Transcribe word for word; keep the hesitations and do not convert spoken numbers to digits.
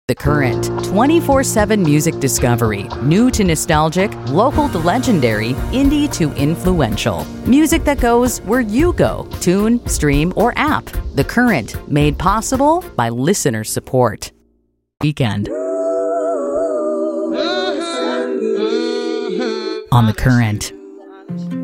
The Current, twenty-four seven music discovery. New to nostalgic, local to legendary, indie to influential. Music that goes where you go. Tune, stream, or app. The Current, made possible by listener support. Weekend. On The Current.